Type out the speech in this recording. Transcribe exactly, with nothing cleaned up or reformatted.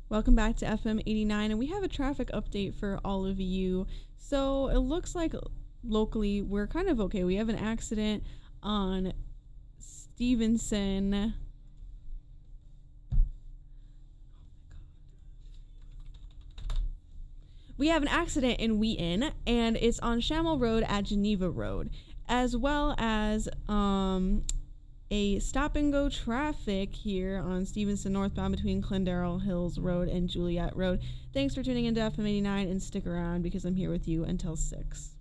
Welcome back to F M eighty-nine, and we have a traffic update for all of you. So it looks like locally we're kind of okay. We have an accident on Stevenson. We have an accident in Wheaton, and it's on Shamel Road at Geneva Road, as well as um, a stop and go traffic here on Stevenson northbound between Clendero Hills Road and Juliet Road. Thanks for tuning into F M eighty-nine, and stick around because I'm here with you until six.